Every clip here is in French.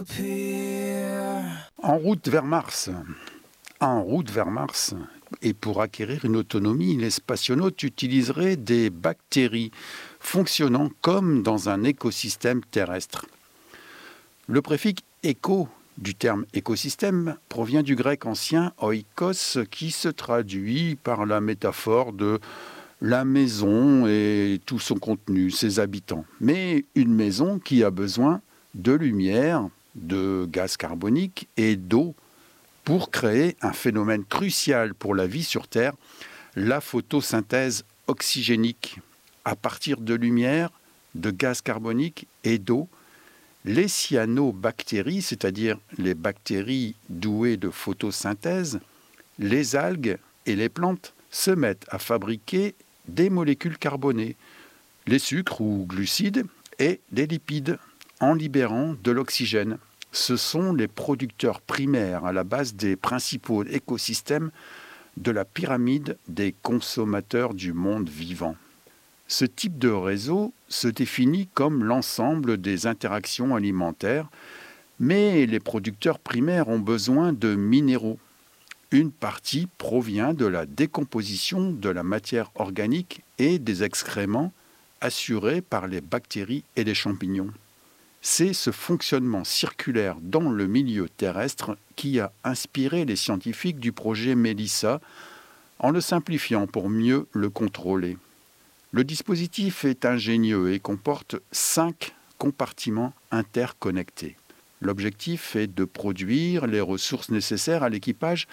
En route vers Mars. En route vers Mars. Et pour acquérir une autonomie, les spationautes utiliseraient des bactéries fonctionnant comme dans un écosystème terrestre. Le préfixe éco du terme écosystème provient du grec ancien oikos qui se traduit par la métaphore de la maison et tout son contenu, ses habitants. Mais une maison qui a besoin de lumière, de gaz carbonique et d'eau pour créer un phénomène crucial pour la vie sur Terre, la photosynthèse oxygénique. À partir de lumière, de gaz carbonique et d'eau, les cyanobactéries, c'est-à-dire les bactéries douées de photosynthèse, les algues et les plantes se mettent à fabriquer des molécules carbonées, les sucres ou glucides et des lipides, en libérant de l'oxygène. Ce sont les producteurs primaires à la base des principaux écosystèmes de la pyramide des consommateurs du monde vivant. Ce type de réseau se définit comme l'ensemble des interactions alimentaires, mais les producteurs primaires ont besoin de minéraux. Une partie provient de la décomposition de la matière organique et des excréments assurés par les bactéries et les champignons. C'est ce fonctionnement circulaire dans le milieu terrestre qui a inspiré les scientifiques du projet Mélissa en le simplifiant pour mieux le contrôler. Le dispositif est ingénieux et comporte 5 compartiments interconnectés. L'objectif est de produire les ressources nécessaires à l'équipage,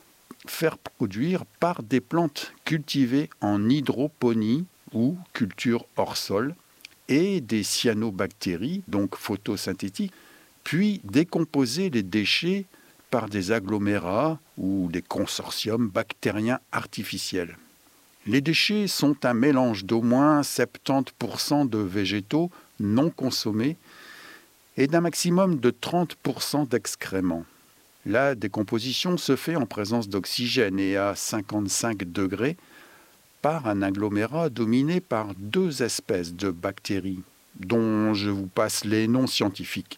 faire produire par des plantes cultivées en hydroponie ou culture hors sol, et des cyanobactéries, donc photosynthétiques, puis décomposer les déchets par des agglomérats ou des consortiums bactériens artificiels. Les déchets sont un mélange d'au moins 70% de végétaux non consommés et d'un maximum de 30% d'excréments. La décomposition se fait en présence d'oxygène et à 55 degrés par un agglomérat dominé par 2 espèces de bactéries, dont je vous passe les noms scientifiques.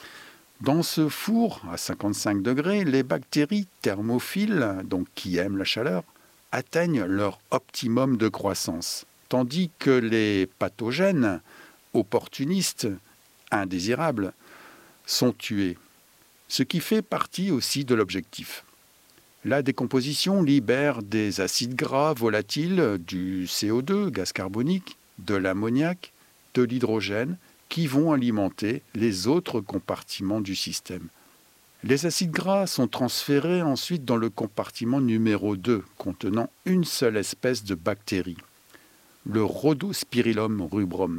Dans ce four, à 55 degrés, les bactéries thermophiles, donc qui aiment la chaleur, atteignent leur optimum de croissance, tandis que les pathogènes, opportunistes, indésirables, sont tués, ce qui fait partie aussi de l'objectif. La décomposition libère des acides gras volatiles, du CO2, gaz carbonique, de l'ammoniac, de l'hydrogène, qui vont alimenter les autres compartiments du système. Les acides gras sont transférés ensuite dans le compartiment numéro 2, contenant une seule espèce de bactérie, le Rhodospirillum rubrum.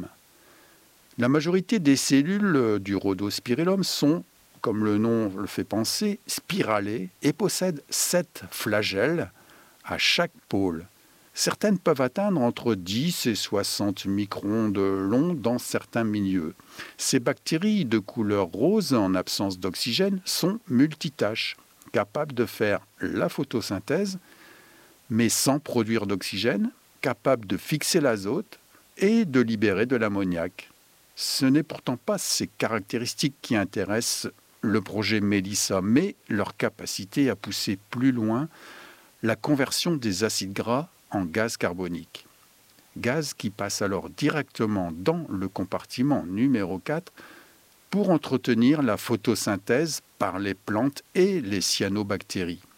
La majorité des cellules du Rhodospirillum sont, comme le nom le fait penser, spiralées et possèdent 7 flagelles à chaque pôle. Certaines peuvent atteindre entre 10 et 60 microns de long dans certains milieux. Ces bactéries de couleur rose en absence d'oxygène sont multitâches, capables de faire la photosynthèse, mais sans produire d'oxygène, capables de fixer l'azote et de libérer de l'ammoniac. Ce n'est pourtant pas ces caractéristiques qui intéressent le projet Mélissa, mais leur capacité à pousser plus loin la conversion des acides gras en gaz carbonique. Gaz qui passe alors directement dans le compartiment numéro 4 pour entretenir la photosynthèse par les plantes et les cyanobactéries.